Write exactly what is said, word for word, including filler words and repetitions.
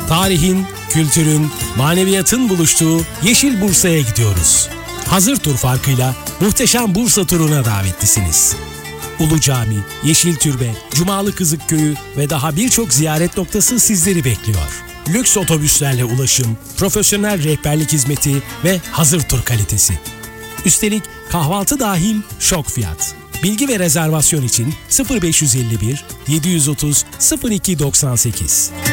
Tarihin, kültürün, maneviyatın buluştuğu Yeşil Bursa'ya gidiyoruz. Hazır tur farkıyla muhteşem Bursa turuna davetlisiniz. Ulu Cami, Yeşil Türbe, Cumalı Kızık Köyü ve daha birçok ziyaret noktası sizleri bekliyor. Lüks otobüslerle ulaşım, profesyonel rehberlik hizmeti ve hazır tur kalitesi. Üstelik kahvaltı dahil şok fiyat. Bilgi ve rezervasyon için sıfır beş yüz elli bir yedi yüz otuz sıfır iki doksan sekiz.